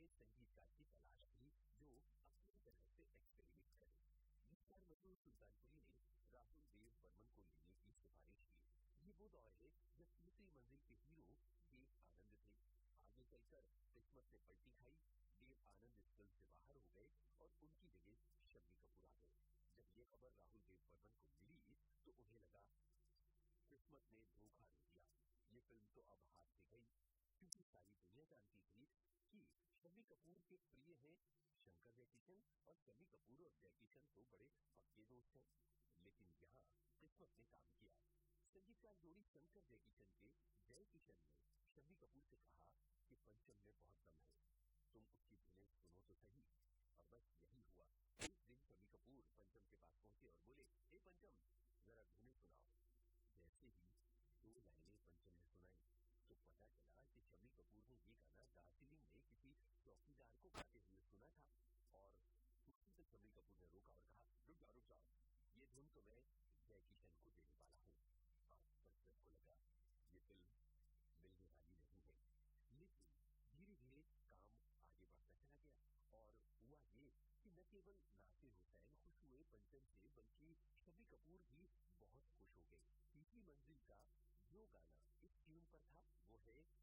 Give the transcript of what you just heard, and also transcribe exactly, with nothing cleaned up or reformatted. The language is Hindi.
संगीतकार की तलाश थी जो अपनी तरह से एक्सपेरिमेंट करे। गीतकार मधु सुल्तानपुरी ने राहुल देव बर्मन को लेने की सिफारिश की। ये वो दौर है जब तीसरी मंजिल के हीरो देव आनंद थे। आगे चलकर किस्मत ने पलटी खाई, देव आनंद इस फिल्म से बाहर हो गए और उनकी जगह शम्मी कपूर आ गए। जब ये खबर राहुल देव बर्मन को मिली तो उन्हें लगा किस्मत ने धोखा दे दिया, ये फिल्म तो अब हाथ से गई, क्योंकि सारी दुनिया जानती थी कि शम्मी कपूर के प्रिय हैं शंकर जयकिशन और शम्मी कपूर और जयकिशन तो बड़े पक्के दोस्त हैं। लेकिन यहाँ किस्मत ने काम किया। संगीतकार जोड़ी शंकर जयकिशन के जयकिशन ने शम्मी कपूर से कहा कि पंचम में बहुत दम है, तुम उसकी धुनें सुनो तो सही। और बस यही हुआ। एक दिन शम्मी कपूर पंचम के पास पहुंचे और बोले, ए पंचम, जरा धुनें सुनाओ। जैसे ही दो लाइनें पंचम ने सुनाई तो पता चला कि शम्मी कपूर ने ये गाना दार्जिलिंग में किसी चौकीदार को गाते हुए सुना था। और उसी से शम्मी कपूर ने रोका और कहा, रुक जाओ रुक जाओ, ये धुन तो मैं जयकिशन को देने वाला हूँ। आज पंचम को लगा ये फिल्म मिलने वाली नहीं है। लेकिन धीरे धीरे काम आगे बढ़ता चला गया और हुआ ये कि न केवल नासिर हुसैन खुश हुए पंचम से, बल्कि शम्मी कपूर भी बहुत खुश हो गए। तीसरी मंजिल का जो गाना इस ट्यून पर था वो है